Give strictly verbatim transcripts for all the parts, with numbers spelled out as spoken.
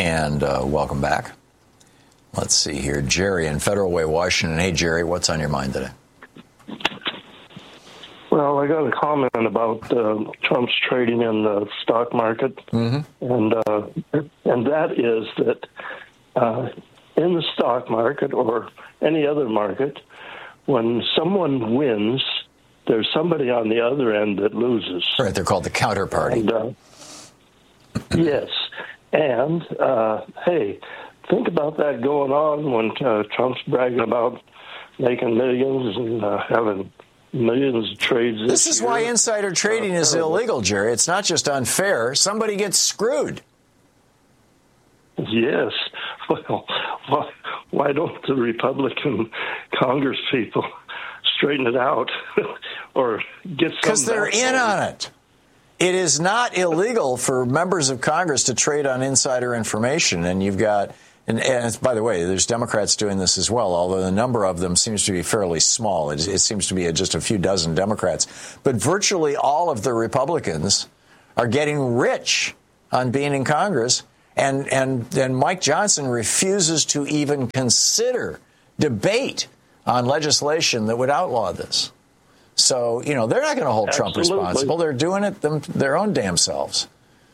And uh, welcome back. Let's see here. Jerry in Federal Way, Washington. Hey, Jerry, what's on your mind today? Well, I got a comment about uh, Trump's trading in the stock market, mm-hmm. and uh, and that is that uh, in the stock market or any other market, when someone wins, there's somebody on the other end that loses. Right, they're called the counterparty. And, uh, yes, and uh, hey, think about that going on when uh, Trump's bragging about making millions and uh, having millions of trades. This, this is year. why insider trading is illegal, Jerry. It's not just unfair. Somebody gets screwed. Yes. Well, why, why don't the Republican Congress people straighten it out or get some? Because they're in on it. It is not illegal for members of Congress to trade on insider information, and you've got. And, and by the way, there's Democrats doing this as well, although the number of them seems to be fairly small. It, it seems to be a, just a few dozen Democrats. But virtually all of the Republicans are getting rich on being in Congress. And, and, and Mike Johnson refuses to even consider debate on legislation that would outlaw this. So, you know, they're not going to hold Absolutely. Trump responsible. They're doing it them, their own damn selves.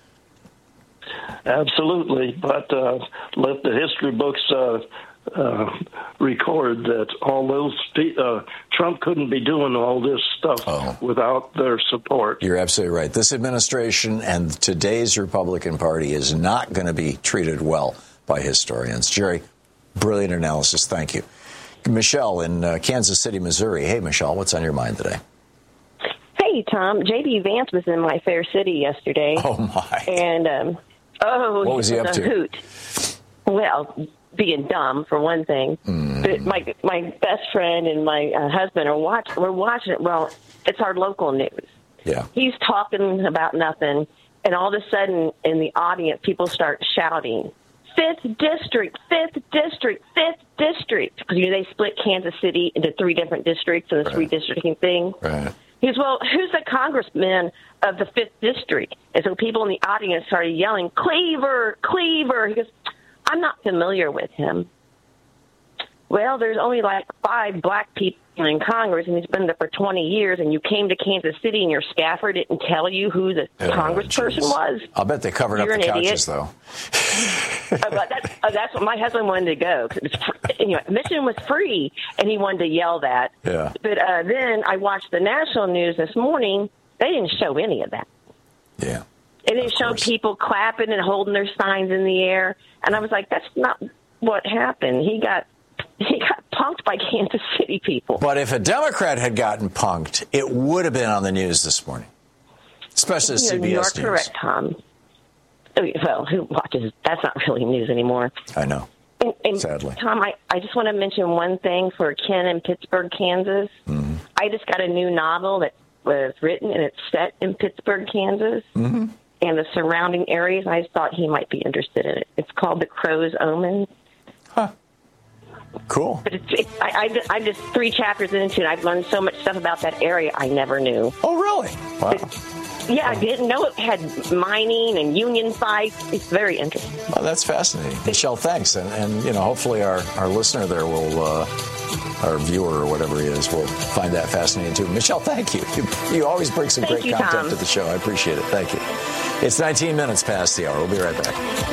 Absolutely, but uh, let the history books uh, uh, record that all those uh, Trump couldn't be doing all this stuff oh. without their support. You're absolutely right. This administration and today's Republican Party is not going to be treated well by historians. Jerry, brilliant analysis. Thank you. Michelle in uh, Kansas City, Missouri. Hey, Michelle, what's on your mind today? Hey, Tom. J D. Vance was in my fair city yesterday. Oh, my. And, um, oh, what was he up a to? Hoot. Well, being dumb, for one thing. Mm. But my my best friend and my uh, husband are watch, we're watching it. Well, it's our local news. Yeah. He's talking about nothing, and all of a sudden, in the audience, people start shouting, Fifth District, Fifth District, Fifth District. Because, you know, they split Kansas City into three different districts and this right. redistricting thing. Right. He goes, well, who's the congressman of the fifth District? And so people in the audience started yelling, Cleaver, Cleaver. He goes, I'm not familiar with him. Well, there's only like five black people in Congress, and he's been there for twenty years, and you came to Kansas City, and your staffer didn't tell you who the oh, congressperson geez. was? I'll bet they covered You're up the couches, idiot. though. uh, but that's, uh, that's what my husband wanted to go. Cause it was free. You know, admission was free, and he wanted to yell that. Yeah. But uh, then I watched the national news this morning. They didn't show any of that. Yeah. It didn't show people clapping and holding their signs in the air. And I was like, that's not what happened. He got he got punked by Kansas City people. But if a Democrat had gotten punked, it would have been on the news this morning, especially the C B S You're correct, Tom. Well, who watches? That's not really news anymore. I know. And, and Sadly. Tom, I, I just want to mention one thing for Ken in Pittsburgh, Kansas. Mm-hmm. I just got a new novel that was written, and it's set in Pittsburgh, Kansas, mm-hmm. and the surrounding areas. I just thought he might be interested in it. It's called The Crow's Omen. Huh. Cool. But it's, it's, I, I, I'm just three chapters into it. I've learned so much stuff about that area I never knew. Oh, really? Wow. But, yeah, I didn't know it had mining and union sites. It's very interesting. Well, that's fascinating. Michelle, thanks. And, and you know, hopefully our, our listener there will, uh, our viewer or whatever he is, will find that fascinating too. Michelle, thank you. You, you always bring some thank great you, content Tom. to the show. I appreciate it. Thank you. It's nineteen minutes past the hour. We'll be right back.